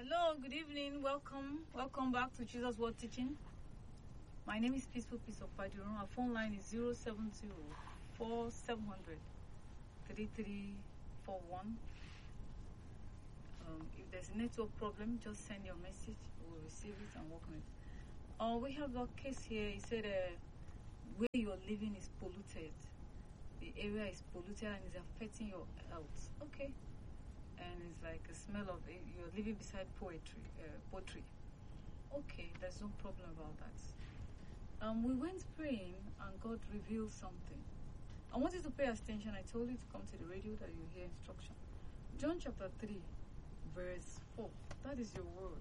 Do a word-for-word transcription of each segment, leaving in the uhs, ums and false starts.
Hello, good evening. Welcome. Welcome back to Jesus Word Teaching. My name is Peaceful Peace of Padurun. Our phone line is zero seven zero four seven zero zero three three four one. Um, if there's a network problem, just send your message. We'll receive it and work on it. Uh, we have a case here. He said uh, where you're living is polluted. The area is polluted and is affecting your health. Okay. And it's like a smell of it. You're living beside poetry, uh, pottery. Okay, there's no problem about that. Um, we went praying and God revealed something. I want you to pay attention. I told you to come to the radio that you hear instruction. John chapter three, verse four. That is your word.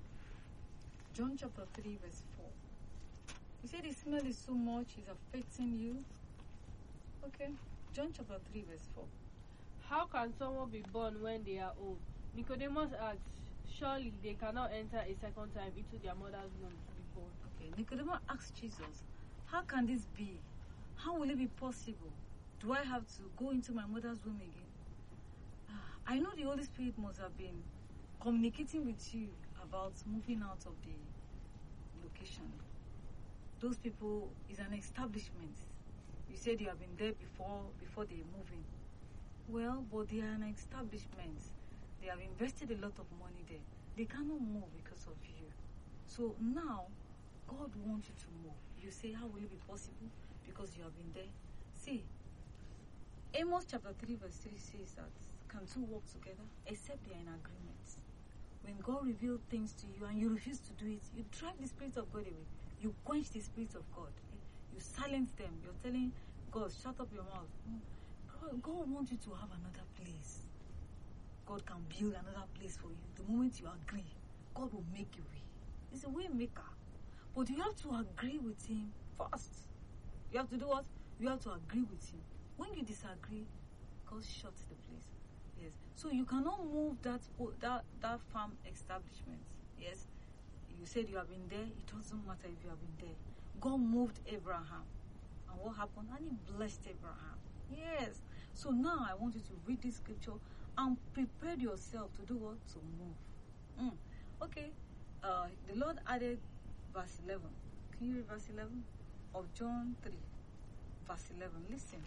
John chapter three, verse four. He said the smell is so much, it's affecting you. Okay. John chapter three, verse four. How can someone be born when they are old? Nicodemus asked, surely they cannot enter a second time into their mother's womb to be born. Okay, Nicodemus asked Jesus, how can this be? How will it be possible? Do I have to go into my mother's womb again? Ah, I know the Holy Spirit must have been communicating with you about moving out of the location. Those people is an establishment. You said you have been there before, before they move in. Well, but they are an establishment. They have invested a lot of money there. They cannot move because of you. So now, God wants you to move. You say, how will it be possible? Because you have been there. See, Amos chapter three verse three says that, can two walk together except they are in agreement? When God reveals things to you and you refuse to do it, you drive the Spirit of God away. You quench the Spirit of God. You silence them. You're telling God, shut up your mouth. God wants you to have another place. God can build another place for you. The moment you agree, God will make a way. He's a way maker. But you have to agree with Him first. You have to do what? You have to agree with Him. When you disagree, God shuts the place. Yes. So you cannot move that that that farm establishment. Yes. You said you have been there. It doesn't matter if you have been there. God moved Abraham. And what happened? And He blessed Abraham. Yes. So now I want you to read this scripture and prepare yourself to do what? To move. Mm. Okay. Uh, the Lord added verse eleven. Can you read verse eleven of John three? Verse eleven. Listen.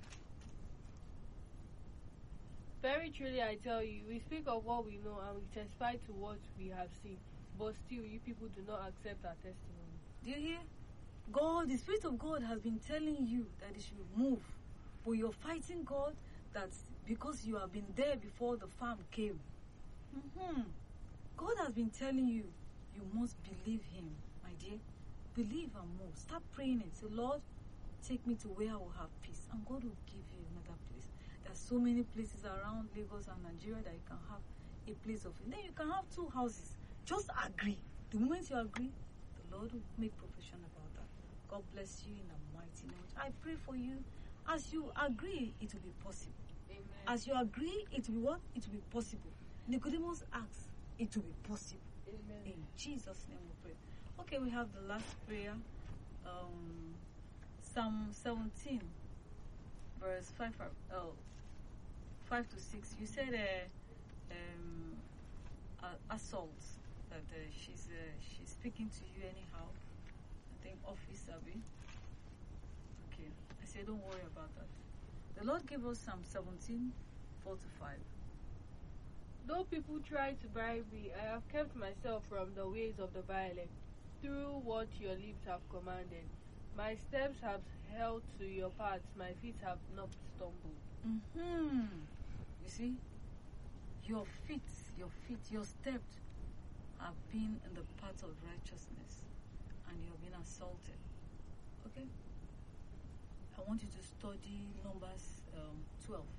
Very truly I tell you, we speak of what we know and we testify to what we have seen. But still, you people do not accept our testimony. Do you hear? God, the Spirit of God has been telling you that you should move. But you're fighting God that because you have been there before the farm came. Mm-hmm. God has been telling you, you must believe Him, my dear. Believe and move. Start praying and say, Lord, take me to where I will have peace. And God will give you another place. There are so many places around Lagos and Nigeria that you can have a place of it. Then you can have two houses. Just agree. The moment you agree, the Lord will make provision about that. God bless you in the mighty name. I pray for you. As you agree, it will be possible. Amen. As you agree, it will be what? It will be possible. Nicodemus asks, it will be possible. Amen. In Jesus' name we pray. Okay, we have the last prayer. Um, Psalm seventeen, verse five, oh, five to six. You said uh, um, uh, assault, that uh, she's uh, she's speaking to you anyhow. I think office Abby. Okay, I say don't worry about that. The Lord gave us Psalm seventeen, four to five. Though people try to bribe me, I have kept myself from the ways of the violent, through what your lips have commanded. My steps have held to your paths, my feet have not stumbled. Mm-hmm. You see, your feet, your feet, your steps have been in the path of righteousness, and you have been assaulted. Okay? I want you to study Numbers um, twelve.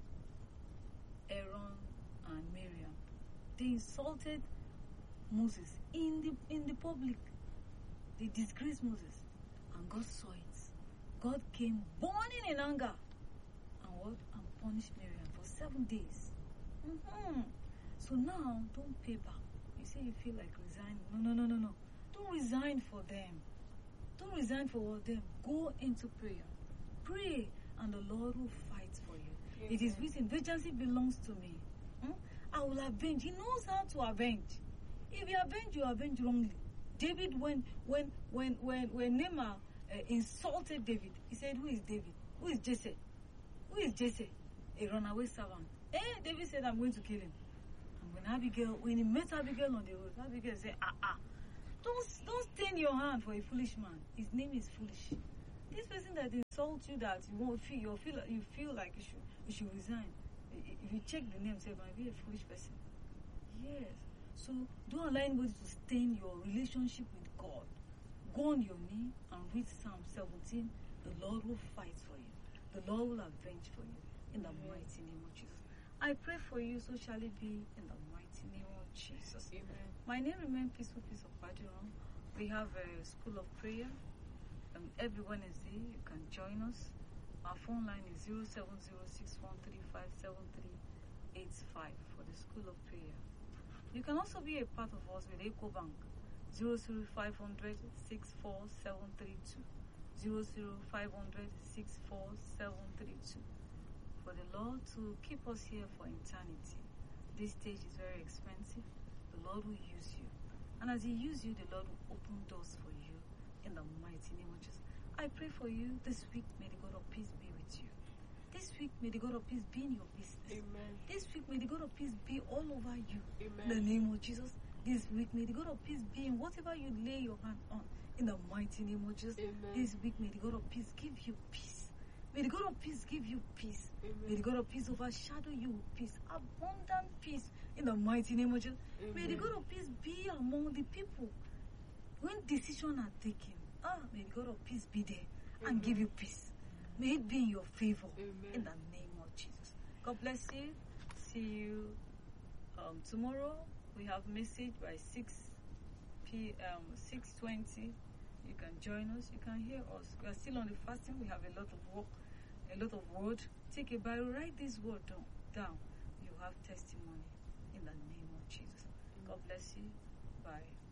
Aaron and Miriam, they insulted Moses in the in the public. They disgraced Moses, and God saw it. God came burning in anger, and what? And punished Miriam for seven days. Mm-hmm. So now, don't pay back. You say you feel like resigning. No, no, no, no, no. Don't resign for them. Don't resign for them. Go into prayer. Pray, and the Lord will fight for you. Amen. It is written, vengeance belongs to me. Hmm? I will avenge. He knows how to avenge. If you avenge, you avenge wrongly. David, when when when when when Naaman uh, insulted David, he said, "Who is David? Who is Jesse? Who is Jesse? A runaway servant." Eh, David said, "I'm going to kill him." And when Abigail, when he met Abigail on the road, Abigail said, "Ah ah, don't don't stain your hand for a foolish man. His name is foolish. This person that insults you, that you won't feel, you feel you feel like you should you should resign. If you check the name, say, might be a foolish person." Yes. So don't allow anybody to stain your relationship with God. Go on your knee and read Psalm seventeen. The Lord will fight for you. The Lord will avenge for you. In the Amen. Mighty name of Jesus. I pray for you, so shall it be in the mighty name of Jesus. Amen. My name remains Peaceful Peace of Badiron. We have a school of prayer. Um, every Wednesday, you can join us. Our phone line is zero seven zero six one three five seven three eight five for the school of prayer. You can also be a part of us with EcoBank. zero zero five hundred six four seven three two. zero zero five hundred six four seven three two. For the Lord to keep us here for eternity. This stage is very expensive. The Lord will use you. And as He uses you, the Lord will open doors for you in the mighty name of Jesus. I pray for you this week. May the God of peace be with you. This week, may the God of peace be in your business. Amen. This week, may the God of peace be all over you. Amen. In the name of Jesus. This week, may the God of peace be in whatever you lay your hand on. In the mighty name of Jesus. Amen. This week, may the God of peace give you peace. May the God of peace give you peace. Amen. May the God of peace overshadow you with peace. Abundant peace. In the mighty name of Jesus. Amen. May the God of peace be among the people. When decisions are taken, ah, may the God of peace be there and Amen. give you peace. May it be in your favor. Amen. In the name of Jesus. God bless you. See you um, tomorrow. We have message by six p m six twenty. You can join us. You can hear us. We are still on the fasting. We have a lot of work, a lot of word. Take a Bible. Write this word down. down. You have testimony in the name of Jesus. God bless you. Bye.